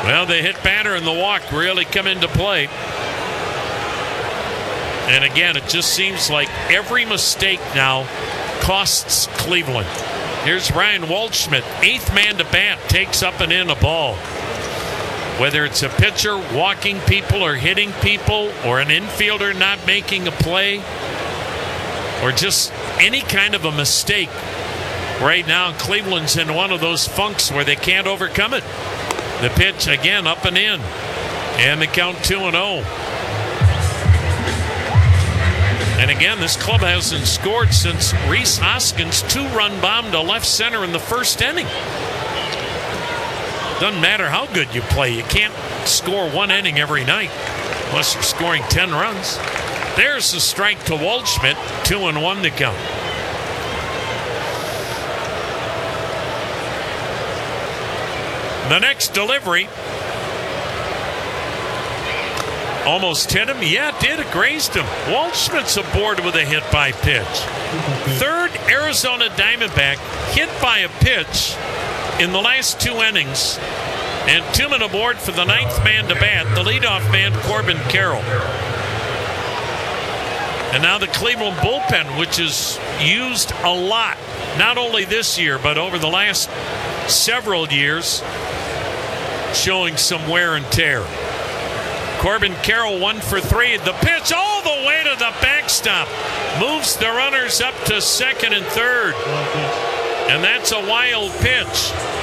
Well, the hit batter and the walk really come into play. And again, it just seems like every mistake now costs Cleveland. Here's Ryan Waldschmidt, 8th man to bat, takes up and in a ball. Whether it's a pitcher walking people or hitting people, or an infielder not making a play, or just any kind of a mistake, right now Cleveland's in one of those funks where they can't overcome it. The pitch again up and in, and the count 2-0. And again, this club hasn't scored since Rhys Hoskins' 2-run bomb to left center in the first inning. Doesn't matter how good you play, you can't score one inning every night unless you're scoring 10 runs. There's the strike to Waldschmidt, 2-1 to count. The next delivery almost hit him. Yeah, it did. It grazed him. Waldschmidt's aboard with a hit by pitch. Third Arizona Diamondback hit by a pitch in the last 2 innings. And 2 men aboard for the 9th man to bat, the leadoff man, Corbin Carroll. And now the Cleveland bullpen, which is used a lot, not only this year, but over the last several years, showing some wear and tear. Corbin Carroll 1 for 3. The pitch all the way to the backstop. Moves the runners up to second and third. And that's a wild pitch.